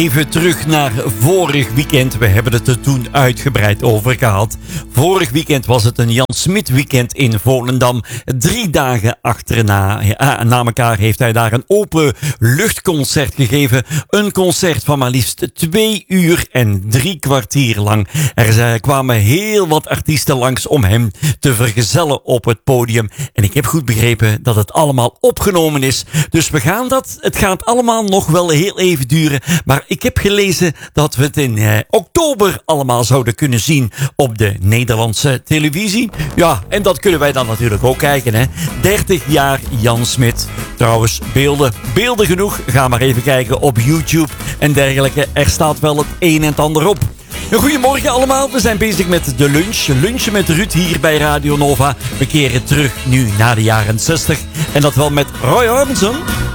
Even terug naar vorig weekend. We hebben het er toen uitgebreid over gehad. Vorig weekend was het een Jan Smit weekend in Volendam. 3 dagen achterna na elkaar heeft hij daar een open luchtconcert gegeven. Een concert van maar liefst 2 uur en 3 kwartier lang. Er kwamen heel wat artiesten langs om hem te vergezellen op het podium. En ik heb goed begrepen dat het allemaal opgenomen is. Dus het gaat allemaal nog wel heel even duren. Maar ik heb gelezen dat we het in oktober allemaal zouden kunnen zien op de Nederlandse televisie. Ja, en dat kunnen wij dan natuurlijk ook kijken, hè. 30 jaar Jan Smit. Trouwens, beelden genoeg. Ga maar even kijken op YouTube en dergelijke. Er staat wel het een en het ander op. Goedemorgen allemaal, we zijn bezig met de lunch. Lunchen met Ruud hier bij Radio Nova. We keren terug nu naar de jaren 60. En dat wel met Roy Orbison.